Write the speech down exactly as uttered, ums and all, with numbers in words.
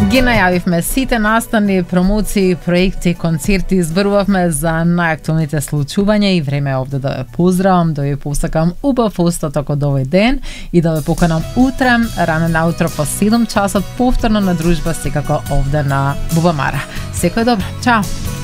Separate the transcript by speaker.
Speaker 1: Ги најавивме сите настани, промоции, проекти, концерти, зборувавме за најактуалните случувања и време е овде да ве поздравам, да ви посакам убав остаток од овој ден и да ве поканам утре, рано наутро по седум часот, повторно на дружба секако овде на Бубамара. Секој добро, чао!